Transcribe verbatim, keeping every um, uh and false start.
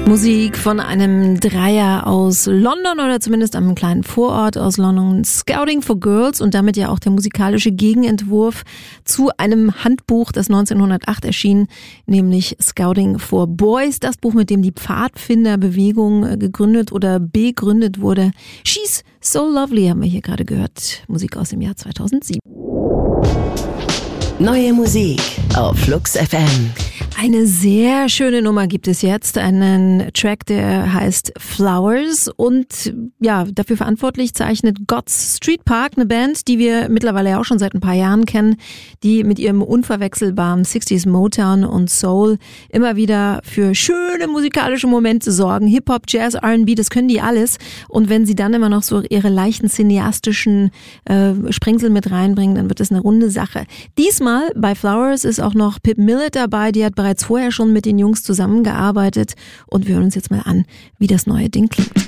Musik von einem Dreier aus London oder zumindest einem kleinen Vorort aus London, Scouting for Girls, und damit ja auch der musikalische Gegenentwurf zu einem Handbuch, das neunzehnhundertacht erschien, nämlich Scouting for Boys, das Buch, mit dem die Pfadfinderbewegung gegründet oder begründet wurde. She's So Lovely haben wir hier gerade gehört, Musik aus dem Jahr zweitausendsieben. Neue Musik auf Flux F M. Eine sehr schöne Nummer gibt es jetzt, einen Track, der heißt Flowers, und ja, dafür verantwortlich zeichnet God's Street Park, eine Band, die wir mittlerweile ja auch schon seit ein paar Jahren kennen, die mit ihrem unverwechselbaren sixties Motown und Soul immer wieder für schöne musikalische Momente sorgen. Hip-Hop, Jazz, R and B, das können die alles, und wenn sie dann immer noch so ihre leichten cineastischen äh, Sprengsel mit reinbringen, dann wird das eine runde Sache. Diesmal bei Flowers ist auch noch Pip Millett dabei, die hat bereits vorher schon mit den Jungs zusammengearbeitet, und wir hören uns jetzt mal an, wie das neue Ding klingt.